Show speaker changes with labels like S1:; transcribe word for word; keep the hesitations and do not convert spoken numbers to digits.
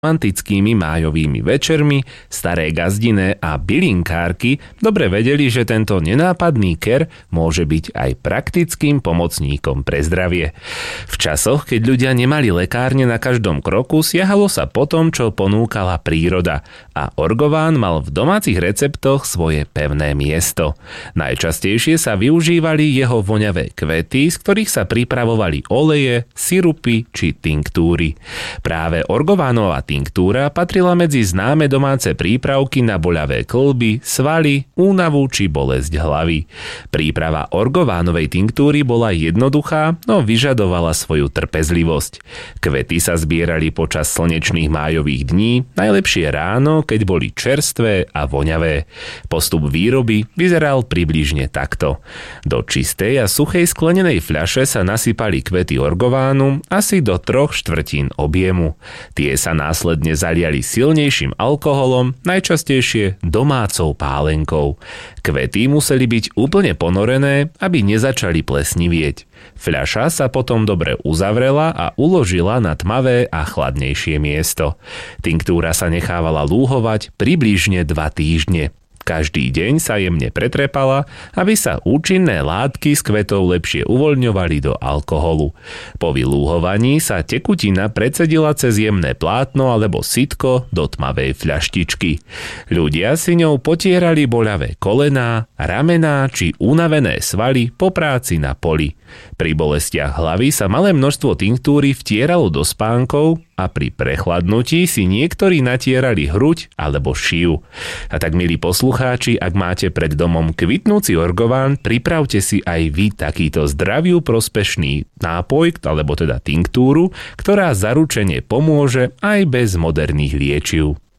S1: romantickými májovými večermi staré gazdine a bylinkárky dobre vedeli, že tento nenápadný ker môže byť aj praktickým pomocníkom pre zdravie. V časoch, keď ľudia nemali lekárne na každom kroku, siahalo sa po tom, čo ponúkala príroda a orgován mal v domácich receptoch svoje pevné miesto. Najčastejšie sa využívali jeho voňavé kvety, z ktorých sa pripravovali oleje, sirupy či tinktúry. Práve orgovánová tinktúra patrila medzi známe domáce prípravky na boľavé kĺby, svaly, únavu či bolesť hlavy. Príprava orgovánovej tinktúry bola jednoduchá, no vyžadovala svoju trpezlivosť. Kvety sa zbierali počas slnečných májových dní, najlepšie ráno, keď boli čerstvé a voňavé. Postup výroby vyzeral približne takto. Do čistej a suchej sklenenej fľaše sa nasypali kvety orgovánu asi do troch štvrtín objemu. Tie sa následne zaliali silnejším alkoholom, najčastejšie domácou pálenkou. Kvety museli byť úplne ponorené, aby nezačali plesnivieť. Fľaša sa potom dobre uzavrela a uložila na tmavé a chladnejšie miesto. Tinktúra sa nechávala lúhovať približne dva týždne. Každý deň sa jemne pretrepala, aby sa účinné látky z kvetov lepšie uvoľňovali do alkoholu. Po vylúhovaní sa tekutina precedila cez jemné plátno alebo sitko do tmavej fľaštičky. Ľudia si ňou potierali boľavé kolená, ramená či unavené svaly po práci na poli. Pri bolestiach hlavy sa malé množstvo tinktúry vtieralo do spánkov a pri prechladnutí si niektorí natierali hruď alebo šiu. A tak, milí poslucháči, ak máte pred domom kvitnúci orgován, pripravte si aj vy takýto zdraviu prospešný nápoj, alebo teda tinktúru, ktorá zaručene pomôže aj bez moderných liečiv.